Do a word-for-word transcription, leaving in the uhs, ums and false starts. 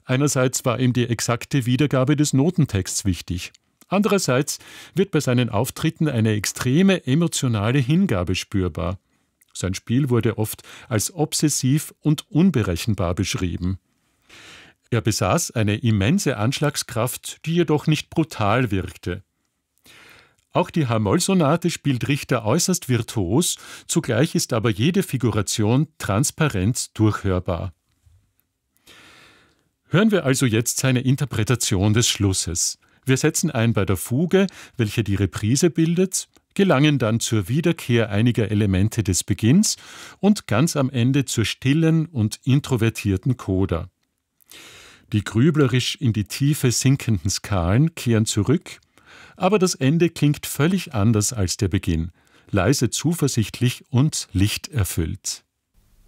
Einerseits war ihm die exakte Wiedergabe des Notentexts wichtig. Andererseits wird bei seinen Auftritten eine extreme emotionale Hingabe spürbar. Sein Spiel wurde oft als obsessiv und unberechenbar beschrieben. Er besaß eine immense Anschlagskraft, die jedoch nicht brutal wirkte. Auch die H-Moll-Sonate spielt Richter äußerst virtuos, zugleich ist aber jede Figuration transparent durchhörbar. Hören wir also jetzt seine Interpretation des Schlusses. Wir setzen ein bei der Fuge, welche die Reprise bildet, gelangen dann zur Wiederkehr einiger Elemente des Beginns und ganz am Ende zur stillen und introvertierten Coda. Die grüblerisch in die Tiefe sinkenden Skalen kehren zurück, aber das Ende klingt völlig anders als der Beginn, leise zuversichtlich und lichterfüllt.